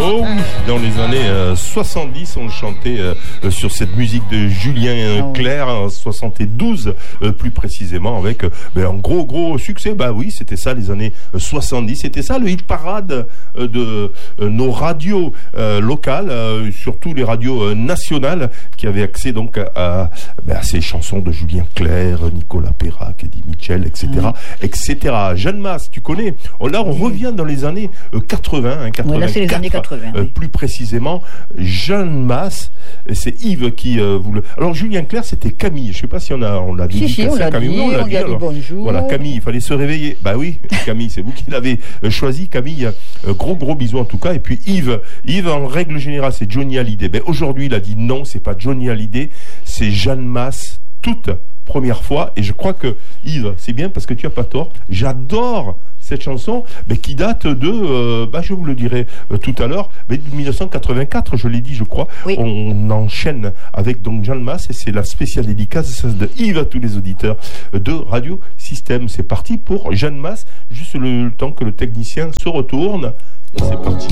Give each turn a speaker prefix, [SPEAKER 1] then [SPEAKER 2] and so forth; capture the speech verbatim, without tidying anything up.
[SPEAKER 1] Oh oui, dans les années euh, soixante-dix, on chantait euh, sur cette musique de Julien Clerc, en soixante-douze euh, plus précisément, avec euh, ben, un gros gros succès. Bah oui, c'était ça les années soixante-dix, c'était ça le hit parade euh, de euh, nos radios euh, locales, euh, surtout les radios euh, nationales, qui avaient accès donc à, ben, à ces chansons de Julien Clerc, Nicolas Perrac, Eddie Mitchell, et cetera, mmh. et cetera. Jeanne Mas, tu connais. Là, on revient dans les années euh, quatre-vingts, hein, quatre-vingt-quatre,
[SPEAKER 2] oui, là, c'est les années quatre-vingts.
[SPEAKER 1] Euh,
[SPEAKER 2] oui.
[SPEAKER 1] Plus précisément, Jeanne Mas, c'est Yves qui euh, vous le. Alors Julien Clerc, c'était Camille. Je sais pas si on a, on l'a dit.
[SPEAKER 2] Si, si, on l'a dit.
[SPEAKER 1] Camille, on l'a
[SPEAKER 2] on
[SPEAKER 1] dit.
[SPEAKER 2] a dit bonjour.
[SPEAKER 1] Voilà, Camille, il fallait se réveiller. Bah oui, Camille, c'est vous qui l'avez choisi, Camille. Euh, gros gros bisous en tout cas. Et puis Yves, Yves en règle générale, c'est Johnny Hallyday. Ben aujourd'hui, il a dit non, c'est pas Johnny Hallyday, c'est Jeanne Mas, toute première fois. Et je crois que Yves, c'est bien parce que tu as pas tort. J'adore cette chanson, mais qui date de, euh, bah, je vous le dirai euh, tout à l'heure, mais de mille neuf cent quatre-vingt-quatre, je l'ai dit, je crois. Oui. On enchaîne avec donc Jeanne Mas et c'est la spéciale dédicace de Yves à tous les auditeurs de Radio Système. C'est parti pour Jeanne Mas, juste le, le temps que le technicien se retourne. Et c'est parti.